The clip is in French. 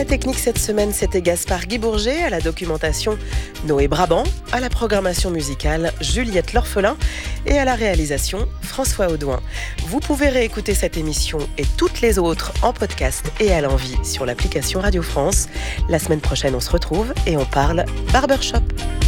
La technique cette semaine, c'était Gaspard Guy Bourget, à la documentation Noé Brabant, à la programmation musicale Juliette L'Orphelin et à la réalisation François Audouin. Vous pouvez réécouter cette émission et toutes les autres en podcast et à l'envie sur l'application Radio France. La semaine prochaine, on se retrouve et on parle barbershop.